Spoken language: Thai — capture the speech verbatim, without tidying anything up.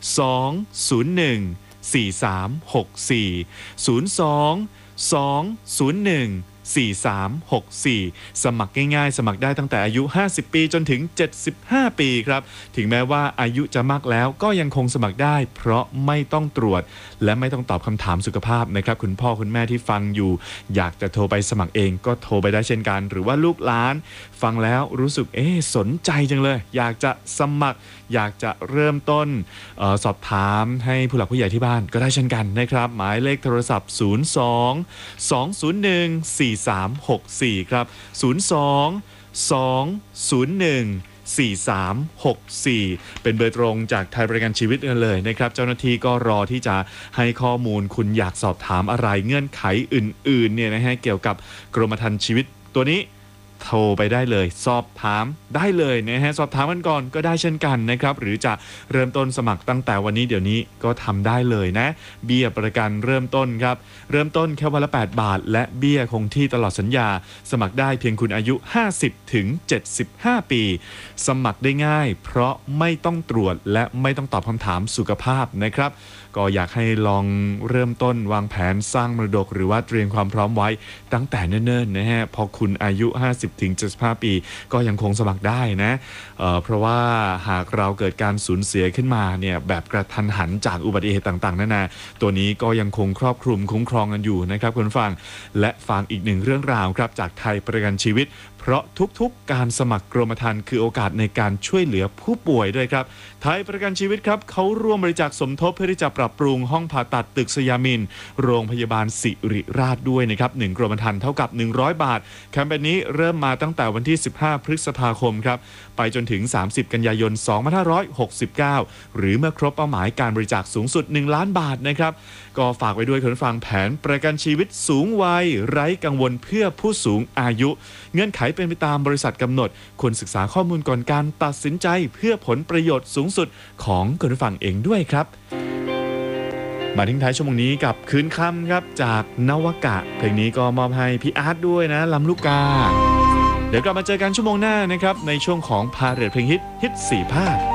สอง ศูนย์ หนึ่ง สี่ สาม หก สี่ ศูนย์ สอง สอง ศูนย์ หนึ่ง สี่ สาม หก สี่ สมัครง่ายๆสมัครได้ตั้งแต่อายุห้าสิบปีจนถึงเจ็ดสิบห้าปีครับถึงแม้ว่าอายุจะมากแล้วก็ยังคงสมัครได้เพราะไม่ต้องตรวจและไม่ต้องตอบคำถามสุขภาพนะครับคุณพ่อคุณแม่ที่ฟังอยู่อยากจะโทรไปสมัครเองก็โทรไปได้เช่นกันหรือว่าลูกหลานฟังแล้วรู้สึกเอ๊ะสนใจจังเลยอยากจะสมัครอยากจะเริ่มต้นเอ่อสอบถามให้ผู้หลักผู้ใหญ่ที่บ้านก็ได้เช่นกันนะครับหมายเลขโทรศัพท์ศูนย์ สอง สอง ศูนย์ หนึ่ง สี่ สาม หก สี่ครับศูนย์ สอง สอง ศูนย์ หนึ่ง สี่ สาม หก สี่เป็นเบอร์ตรงจากไทยประกันชีวิตกันเลยนะครับเจ้าหน้าที่ก็รอที่จะให้ข้อมูลคุณอยากสอบถามอะไรเงื่อนไขอื่นๆเนี่ยนะฮะเกี่ยวกับกรมธรรม์ชีวิตตัวนี้โทรไปได้เลยสอบถามได้เลยนะฮะสอบถามกันก่อนก็ได้เช่นกันนะครับหรือจะเริ่มต้นสมัครตั้งแต่วันนี้เดี๋ยวนี้ก็ทำได้เลยนะเบี้ยประกันเริ่มต้นครับเริ่มต้นแค่วันละแปดบาทและเบี้ยคงที่ตลอดสัญญาสมัครได้เพียงคุณอายุห้าสิบถึงเจ็ดสิบห้าปีสมัครได้ง่ายเพราะไม่ต้องตรวจและไม่ต้องตอบคำถามสุขภาพนะครับก็อยากให้ลองเริ่มต้นวางแผนสร้างมรดกหรือว่าเตรียมความพร้อมไว้ตั้งแต่เนิ่นๆนะฮะพอคุณอายุห้าสิบถึงเจ็ดสิบห้าปีก็ยังคงสมัครได้นะเอ่อเพราะว่าหากเราเกิดการสูญเสียขึ้นมาเนี่ยแบบกระทันหันจากอุบัติเหตุต่างๆนานาตัวนี้ก็ยังคงครอบคลุมคุ้มครองกันอยู่นะครับคุณฟังและฟังอีกหนึ่งเรื่องราวครับจากไทยประกันชีวิตเพราะทุกๆการสมัครกรมธรรม์คือโอกาสในการช่วยเหลือผู้ป่วยด้วยครับไทยประกันชีวิตครับเขาร่วมบริจาคสมทบเพื่อที่จะปรับปรุงห้องผ่าตัดตึกสยามินโรงพยาบาลศิริราชด้วยนะครับหนึ่งกรมธรรม์เท่ากับหนึ่งร้อยบาทแคมเปญนี้เริ่มมาตั้งแต่วันที่สิบห้าพฤษภาคมครับไปจนถึงสามสิบกันยายนสองพันห้าร้อยหกสิบเก้าหรือเมื่อครบเป้าหมายการบริจาคสูงสุดหนึ่งล้านบาทนะครับก็ฝากไว้ด้วยคุณฟังแผนประกันชีวิตสูงวัยไร้กังวลเพื่อผู้สูงอายุเงื่อนไขเป็นไปตามบริษัทกำหนดควรศึกษาข้อมูลก่อนการตัดสินใจเพื่อผลประโยชน์สูงสุดของคุณผู้ฟังเองด้วยครับมาทิ้งท้ายชั่วโมงนี้กับคืนค่ำครับจากนวกะเพลงนี้ก็มอบให้พี่อาร์ตด้วยนะลำลูกกาเดี๋ยวกลับมาเจอกันชั่วโมงหน้านะครับในช่วงของพาเรทเพลงฮิตฮิตสี่ภาค